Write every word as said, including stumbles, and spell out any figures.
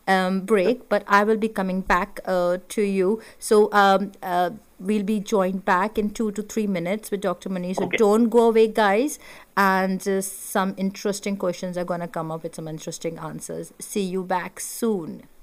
um, break, but I will be coming back uh, to you. So um, uh, we'll be joined back in two to three minutes with Doctor Manish. So Okay. don't go away, guys. And uh, some interesting questions are going to come up with some interesting answers. See you back soon.